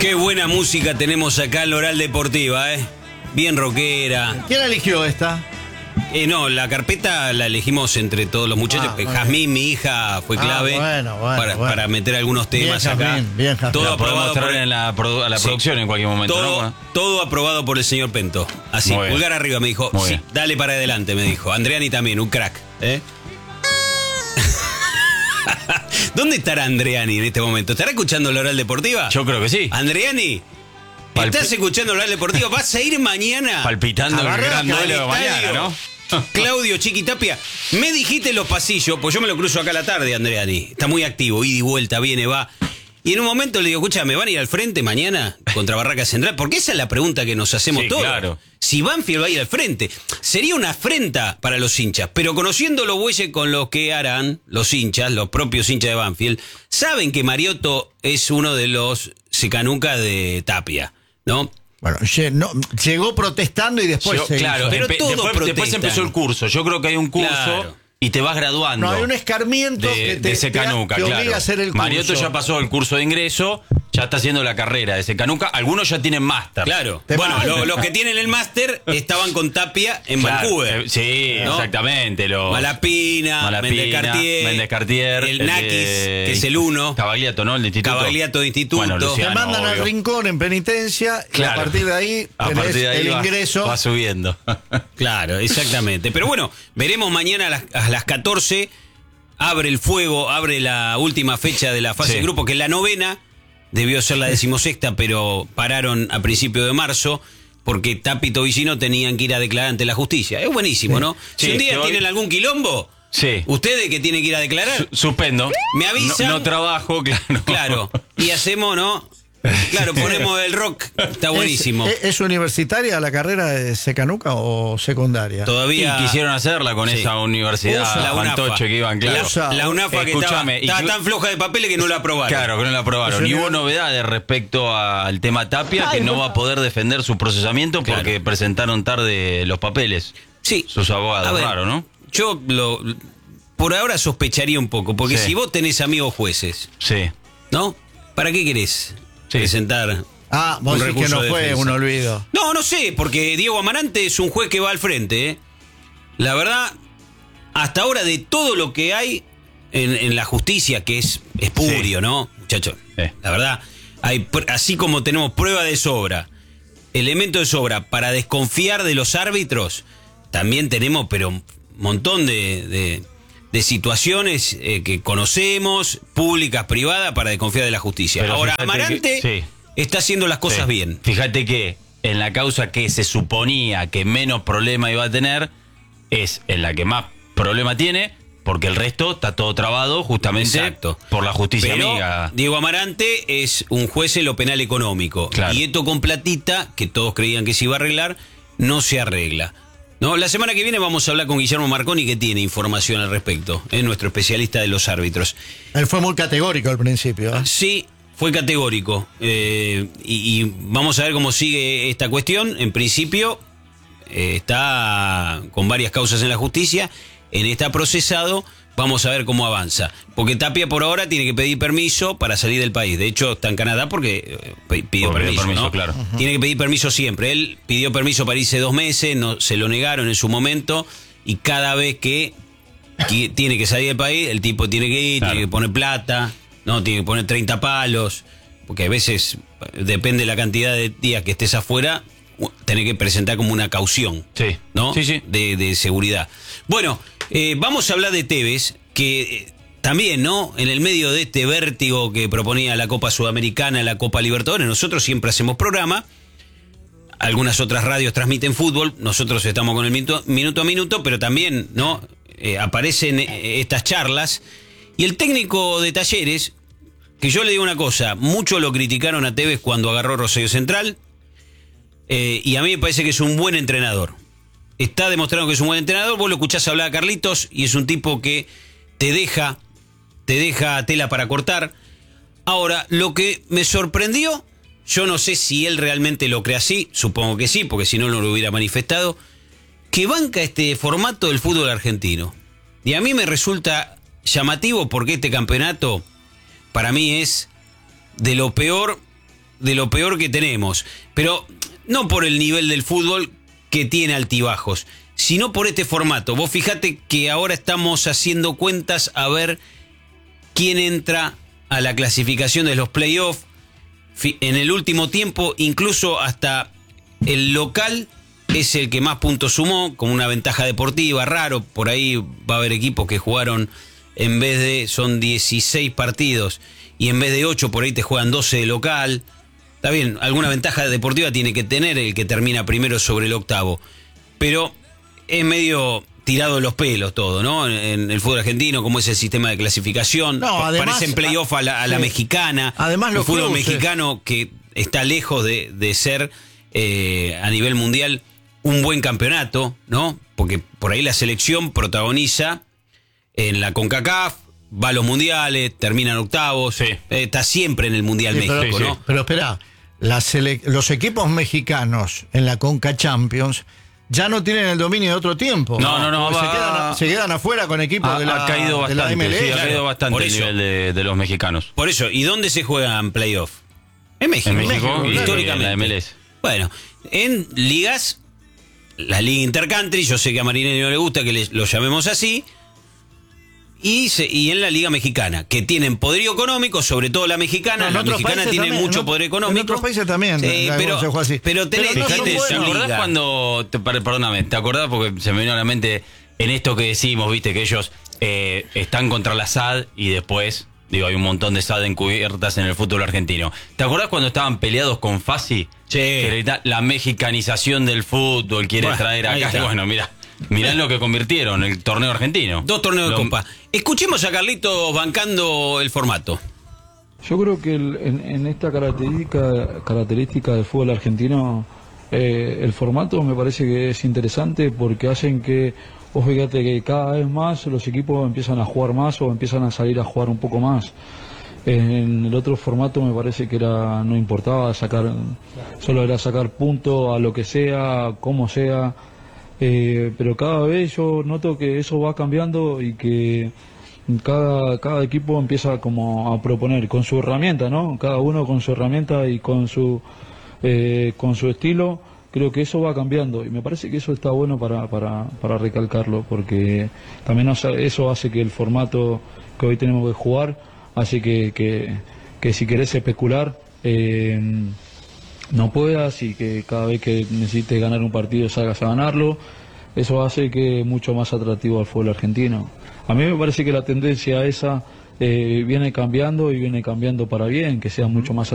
Qué buena música tenemos acá en la Oral Deportiva, ¿eh? Bien rockera. ¿Quién eligió esta? No, la carpeta la elegimos entre todos los muchachos. Jazmín, mi hija, fue clave para meter algunos temas bien, acá. Jazmín, bien, Jazmín. Todo la podemos aprobado traer a la producción en cualquier momento, ¿no? Todo aprobado por el señor Pento. Así, pulgar arriba, me dijo. Sí, dale para adelante, me dijo. Andreani también, un crack. ¿Dónde estará Andreani en este momento? ¿Estará escuchando la Oral Deportiva? Yo creo que sí. Andreani, ¿estás escuchando la Oral Deportiva? ¿Vas a ir mañana? Palpitando el gran duelo de mañana, ¿no? Claudio Chiquitapia, me dijiste en los pasillos, pues yo me lo cruzo acá a la tarde, Andreani. Está muy activo, ida y vuelta, viene, va. Y en un momento le digo, escucha, ¿me van a ir al frente mañana contra Barraca Central? Porque esa es la pregunta que nos hacemos todos. Claro. Si Banfield va a ir al frente, sería una afrenta para los hinchas. Pero conociendo los bueyes con los que harán los hinchas, los propios hinchas de Banfield, saben que Mariotto es uno de los secanucas de Tapia, ¿no? Bueno, llegó protestando y después claro, pero después empezó el curso. Yo creo que hay un curso y te vas graduando. No, hay un escarmiento de Secanuca, te claro. obliga a hacer el curso. Mariotto ya pasó el curso de ingreso, ya está haciendo la carrera de Secanuca. Algunos ya tienen máster. Claro. Bueno, los que tienen el máster estaban con Tapia en Vancouver. Sí, ¿no? Exactamente. Malapina, Méndez Cartier, el Nakis, que es el 1. Cavagliato, ¿no? El de Instituto. Cavagliato de Instituto. Bueno, Luciano, te mandan al rincón en penitencia y a partir de ahí tenés el ingreso. Va subiendo. Claro, exactamente. Pero bueno, veremos mañana a las 14. Abre el fuego, abre la última fecha de la fase de grupo, que es la 9ª. Debió ser la 16ª, pero pararon a principios de marzo porque Tapia y Tobillino tenían que ir a declarar ante la justicia. Es buenísimo, ¿no? Si un día tienen algún quilombo, ustedes que tienen que ir a declarar, suspendo. Me avisan. No trabajo, claro. Claro. Y hacemos, ¿no? Claro, ponemos el rock, está buenísimo. ¿Es universitaria la carrera de Secanuca o secundaria? Todavía. Y quisieron hacerla con esa universidad, la fantoche que iban, claro. La UNAFA que estaba tan floja de papeles que no la aprobaron. Claro, que no la aprobaron. Y hubo novedades respecto al tema Tapia, que no va a poder defender su procesamiento porque presentaron tarde los papeles. Sí. Sus abogados, raro, ¿no? Yo por ahora sospecharía un poco, porque si vos tenés amigos jueces, ¿no? ¿Para qué querés presentar vos decís que no fue un olvido? No sé, porque Diego Amarante es un juez que va al frente, La verdad, hasta ahora de todo lo que hay en la justicia, que es espurio, ¿no, muchachos? La verdad, hay, así como tenemos prueba de sobra, elemento de sobra para desconfiar de los árbitros, también tenemos, pero un montón de situaciones que conocemos, públicas, privadas, para desconfiar de la justicia. Pero ahora, Amarante está haciendo las cosas bien. Fíjate que en la causa que se suponía que menos problema iba a tener, es en la que más problema tiene, porque el resto está todo trabado justamente por la justicia amiga. Diego Amarante es un juez en lo penal económico. Y esto con platita, que todos creían que se iba a arreglar, no se arregla. No, la semana que viene vamos a hablar con Guillermo Marconi, que tiene información al respecto. Es nuestro especialista de los árbitros. Él fue muy categórico al principio. Sí, fue categórico. Y vamos a ver cómo sigue esta cuestión. En principio está con varias causas en la justicia. Está procesado. Vamos a ver cómo avanza. Porque Tapia por ahora tiene que pedir permiso para salir del país. De hecho, está en Canadá porque pidió permiso, ¿no? Claro. Tiene que pedir permiso siempre. Él pidió permiso para irse 2 meses, no, se lo negaron en su momento. Y cada vez que tiene que salir del país, el tipo tiene que ir, tiene que poner plata, ¿no? Tiene que poner 30 palos. Porque a veces, depende de la cantidad de días que estés afuera, tenés que presentar como una caución, ¿no? De seguridad. Bueno, vamos a hablar de Tevez, que también, ¿no? En el medio de este vértigo que proponía la Copa Sudamericana, la Copa Libertadores, nosotros siempre hacemos programa. Algunas otras radios transmiten fútbol, nosotros estamos con el minuto a minuto, pero también, ¿no? Aparecen estas charlas. Y el técnico de Talleres, que yo le digo una cosa, muchos lo criticaron a Tevez cuando agarró Rosario Central, y a mí me parece que es un buen entrenador. Está demostrando que es un buen entrenador. Vos lo escuchás hablar a Carlitos y es un tipo que te deja tela para cortar. Ahora, lo que me sorprendió, yo no sé si él realmente lo cree así, supongo que sí, porque si no, no lo hubiera manifestado, que banca este formato del fútbol argentino. Y a mí me resulta llamativo porque este campeonato para mí es de lo peor de lo peor que tenemos, pero no por el nivel del fútbol que tiene altibajos, sino por este formato. Vos fijate que ahora estamos haciendo cuentas a ver quién entra a la clasificación de los playoffs. En el último tiempo, incluso hasta el local es el que más puntos sumó, con una ventaja deportiva, raro. Por ahí va a haber equipos que jugaron, son 16 partidos, y en vez de 8 por ahí te juegan 12 de local. Está bien, alguna ventaja deportiva tiene que tener el que termina primero sobre el octavo, pero es medio tirado de los pelos todo, ¿no? En el fútbol argentino, como es el sistema de clasificación, parecen playoff a la mexicana. Además, el fútbol mexicano, que está lejos de ser a nivel mundial un buen campeonato, ¿no? Porque por ahí la selección protagoniza en la CONCACAF, va a los mundiales, termina en octavos, está siempre en el Mundial México, ¿no? Pero espera, los equipos mexicanos en la Conca Champions ya no tienen el dominio de otro tiempo. No. Se quedan afuera con equipos de la MLS. Ha caído bastante el nivel de los mexicanos. Por eso, ¿y dónde se juegan playoff? En México. En México, históricamente. En la MLS. Bueno, en ligas, la Liga Intercountry, yo sé que a Marinelli no le gusta que lo llamemos así, y en la Liga Mexicana, que tienen poderío económico, sobre todo la mexicana. La mexicana tiene mucho poder económico. En otros países también. Sí, pero ¿te acordás cuando, perdóname, te acordás porque se me vino a la mente en esto que decimos, viste, que ellos están contra la SAD y después, hay un montón de SAD encubiertas en el fútbol argentino. ¿Te acordás cuando estaban peleados con Fassi? Que la mexicanización del fútbol quiere traer acá. Bueno, mirá lo que convirtieron el torneo argentino. 2 torneos de Copa. Escuchemos a Carlitos bancando el formato. Yo creo que en esta característica del fútbol argentino, el formato me parece que es interesante porque hacen que, vos fíjate que cada vez más los equipos empiezan a jugar más o empiezan a salir a jugar un poco más. En el otro formato me parece que no importaba solo era sacar puntos a lo que sea, como sea. Pero cada vez yo noto que eso va cambiando y que cada equipo empieza como a proponer con su herramienta, ¿no? Cada uno con su herramienta y con su estilo. Creo que eso va cambiando y me parece que eso está bueno para recalcarlo, porque también eso hace que el formato que hoy tenemos que jugar hace que si querés especular no puedas, y que cada vez que necesites ganar un partido salgas a ganarlo. Eso hace que es mucho más atractivo al fútbol argentino. A mí me parece que la tendencia esa viene cambiando y viene cambiando para bien, que sea mucho más atractivo.